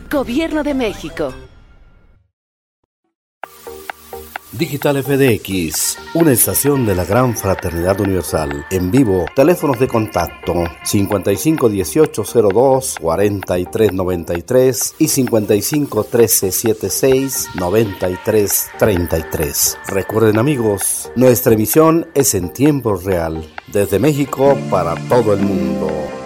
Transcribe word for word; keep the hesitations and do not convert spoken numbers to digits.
Gobierno de México. Digital F D X, una estación de la Gran Fraternidad Universal. En vivo, teléfonos de contacto cincuenta y cinco dieciocho cero dos cuarenta y tres noventa y tres y cincuenta y cinco trece setenta y seis noventa y tres treinta y tres. Recuerden, amigos, nuestra emisión es en tiempo real, desde México para todo el mundo.